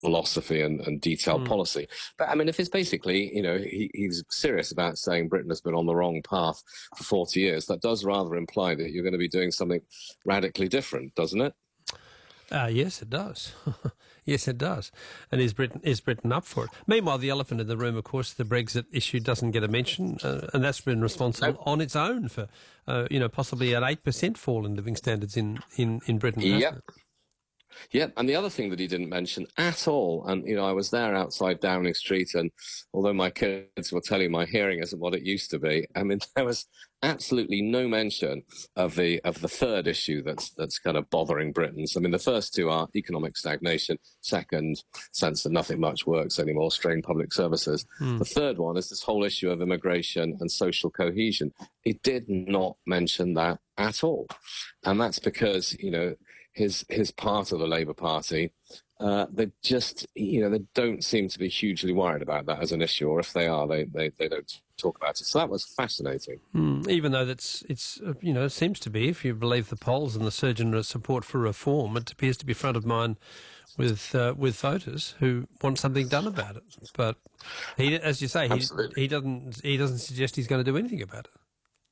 philosophy and detailed policy. But I mean, if it's basically, he's serious about saying Britain has been on the wrong path for 40 years, that does rather imply that you're going to be doing something radically different, doesn't it? Yes, it does. Yes, it does. And is Britain up for it? Meanwhile, the elephant in the room, of course, the Brexit issue doesn't get a mention, and that's been responsible on its own for, possibly an 8% fall in living standards in Britain. Yep. Yeah, and the other thing that he didn't mention at all, and I was there outside Downing Street, and although my kids were telling my hearing isn't what it used to be, I mean there was absolutely no mention of the third issue that's kind of bothering Britons. I mean the first two are economic stagnation, second, sense that nothing much works anymore, strained public services. The third one is this whole issue of immigration and social cohesion. He did not mention that at all, and that's because his part of the Labour Party, they just, they don't seem to be hugely worried about that as an issue, or if they are, they don't talk about it. So that was fascinating. Even though it seems to be, if you believe the polls and the surge in support for reform, it appears to be front of mind with voters who want something done about it. But he, as you say, he doesn't suggest he's going to do anything about it.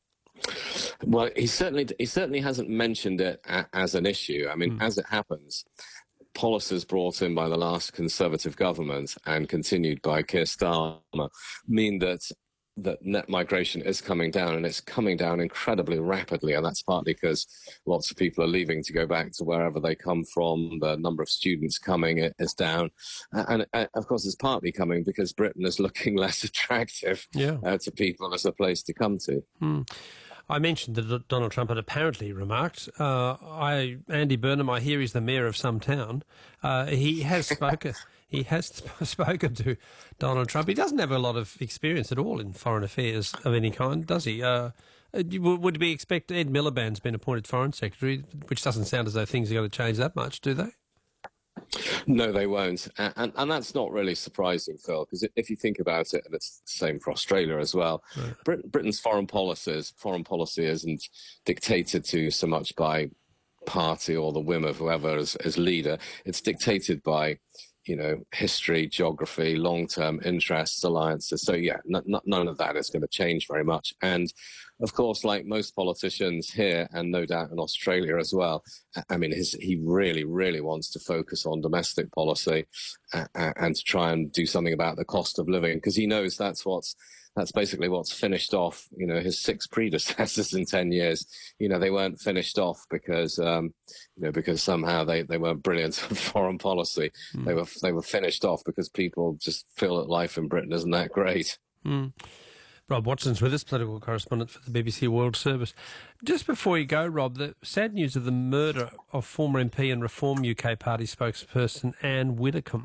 Well, he certainly hasn't mentioned it as an issue. I mean, as it happens, policies brought in by the last Conservative government and continued by Keir Starmer mean that net migration is coming down, and it's coming down incredibly rapidly, and that's partly because lots of people are leaving to go back to wherever they come from. The number of students coming is down, and of course it's partly coming because Britain is looking less attractive to people as a place to come to. I mentioned that Donald Trump had apparently remarked, Andy Burnham, I hear he's the mayor of some town. He has spoken. He has spoken to Donald Trump. He doesn't have a lot of experience at all in foreign affairs of any kind, does he? Would we expect Ed Miliband's been appointed Foreign Secretary, which doesn't sound as though things are going to change that much, do they? No, they won't. And that's not really surprising, Phil, because if you think about it, and it's the same for Australia as well, Britain's foreign policy isn't dictated to so much by party or the whim of whoever is leader. It's dictated by history, geography, long-term interests, alliances. So, none of that is going to change very much. And, of course, like most politicians here, and no doubt in Australia as well, I mean, he really, really wants to focus on domestic policy and to try and do something about the cost of living, because he knows that's basically what's finished off, his 6 predecessors in 10 years. They weren't finished off because somehow they weren't brilliant at foreign policy. They were finished off because people just feel that life in Britain isn't that great. Rob Watson's with us, political correspondent for the BBC World Service. Just before you go, Rob, the sad news of the murder of former MP and Reform UK Party spokesperson Anne Widdecombe,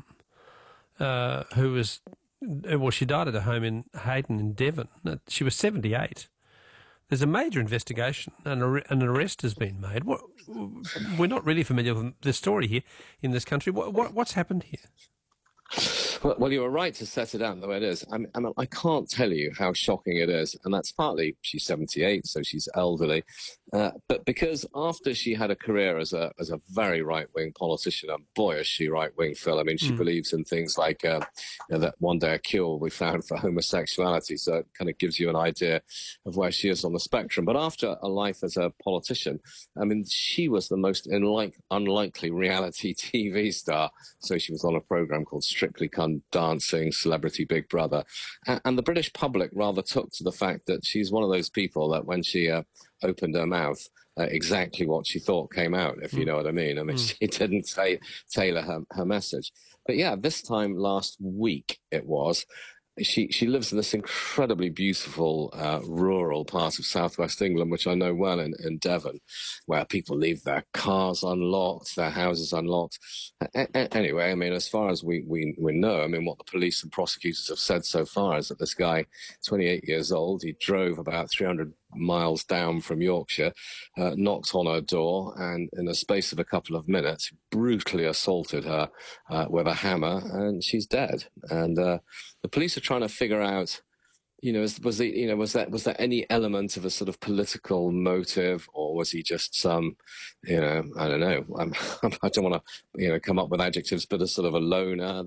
who was... Well, she died at her home in Hayden in Devon. She was 78. There's a major investigation and an arrest has been made. We're not really familiar with the story here in this country. What's happened here? Well, you were right to set it out the way it is. I mean, I can't tell you how shocking it is, and that's partly she's 78, so she's elderly, but because after she had a career as a very right-wing politician, and boy, is she right-wing, Phil. I mean, she believes in things like that one day a cure will be found for homosexuality, so it kind of gives you an idea of where she is on the spectrum. But after a life as a politician, I mean, she was the most unlikely reality TV star. So she was on a program called Strictly Come Dancing, Celebrity Big Brother. And the British public rather took to the fact that she's one of those people that when she opened her mouth, exactly what she thought came out, if you know what I mean. I mean, she didn't tailor her message. But yeah, this time last week it was, she lives in this incredibly beautiful rural part of southwest England, which I know well, in Devon, where people leave their cars unlocked, their houses unlocked. Anyway, I mean, as far as we know, I mean, what the police and prosecutors have said so far is that this guy, 28 years old, he drove about 300 miles down from Yorkshire, knocked on her door, and in the space of a couple of minutes, brutally assaulted her with a hammer, and she's dead. And the police are trying to figure out, was he, was there any element of a sort of political motive, or was he just some, I don't know, I don't want to, come up with adjectives, but a sort of a loner